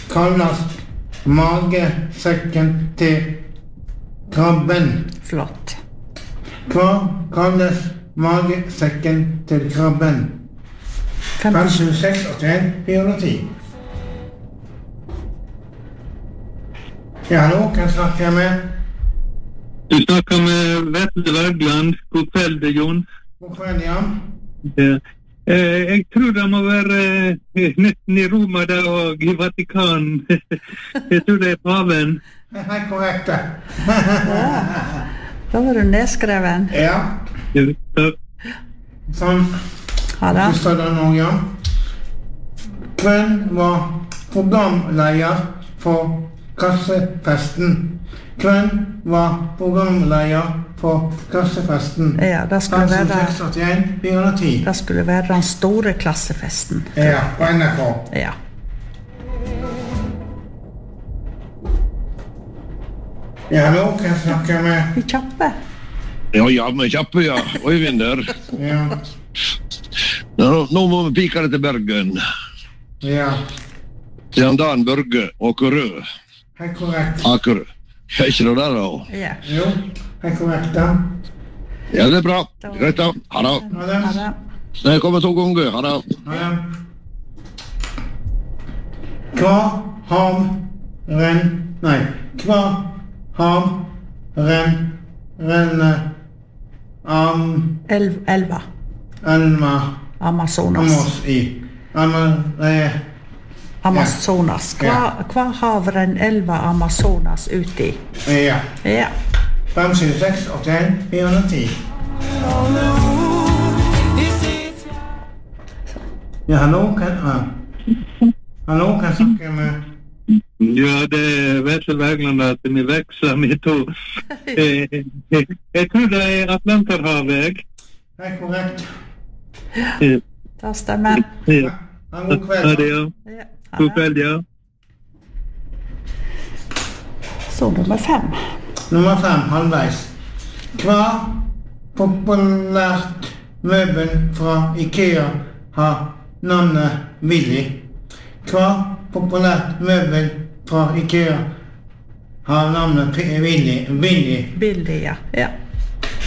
kalles magesekken til krabben? Flott. Hva kalles magesekken til krabben? 526, 81, 410. Ja, hallo, hvem snakker jeg med? Du snakker med Vetle Wergeland. God kveld, Jon. God kveld, Jan. Ja. Jeg tror det må være nesten i Roma der og i Vatikan. Jeg tror det paven. Det er korrekt. Da var du nedskreven. Ja. Sånn. Ha det. Så står det nå, Jan. Hvem var programleder for kassefesten? Hvem var programleder for kassefesten? Ja, det skulle være 581, 410. det skulle være den store klassefesten. Ja, på NRK. Ja. Ja, hallo, hvem snakker jeg med? Vi kjappe. Ja, med kjappe, ja. Øyvind der. Ja, Nå må vi pike det til Bergen. ja, Det er Dan Børge Åkerø. helt korrekt. Akerø. Er ikke det der, da? Ja. Jo, helt korrekt da. Ja, det er bra. Greit da. Ha det. Ha det. Ha det. Jeg kommer 2 ganger. Ha det. Ha det. Hva renner Elva. Elva Amazonas. Amos i? Amazonas. Hva havren elva Amazonas ut i? Ja. Ja. 576, 81, 410. Ja, hallo, kan snakke med? Ja, det er Vetle Wergeland at vi veksler med to. Jeg tror det er Atlanterhavet. Helt korrekt. Det stemmer. Ja. Ha en god kveld. Ha det, ja. Ja. God kveld, ja. Så nummer 5. Nummer 5, halvveis. Hva populært møbel fra IKEA har navnet Willy? Hva populært møbel fra IKEA har navnet Willy? Billig, ja. Ja.